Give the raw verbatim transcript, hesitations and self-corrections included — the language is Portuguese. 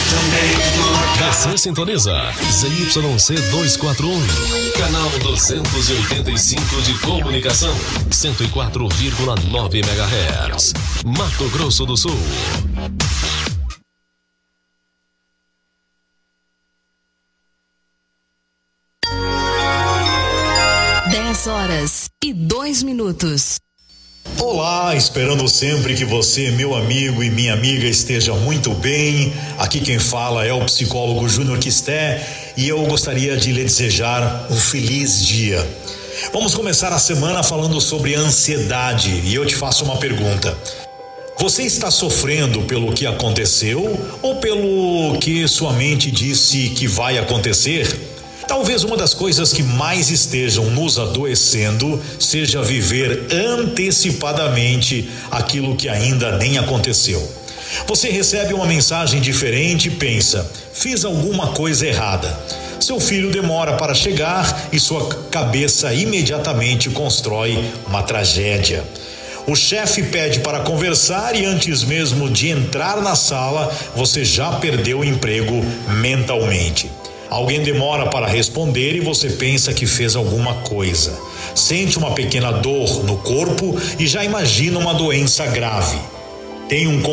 Você sintoniza Z Y C duzentos e quarenta e um, canal duzentos e oitenta e cinco de comunicação, cento e quatro vírgula nove megahertz, Mato Grosso do Sul. dez horas e dois minutos. Olá, esperando sempre que você, meu amigo e minha amiga, esteja muito bem. Aqui quem fala é o psicólogo Júnior Quisté e eu gostaria de lhe desejar um feliz dia. Vamos começar a semana falando sobre ansiedade e eu te faço uma pergunta. Você está sofrendo pelo que aconteceu ou pelo que sua mente disse que vai acontecer? Talvez uma das coisas que mais estejam nos adoecendo seja viver antecipadamente aquilo que ainda nem aconteceu. Você recebe uma mensagem diferente e pensa: fiz alguma coisa errada. Seu filho demora para chegar e sua cabeça imediatamente constrói uma tragédia. O chefe pede para conversar e antes mesmo de entrar na sala, você já perdeu o emprego mentalmente. Alguém demora para responder e você pensa que fez alguma coisa. Sente uma pequena dor no corpo e já imagina uma doença grave. Tem um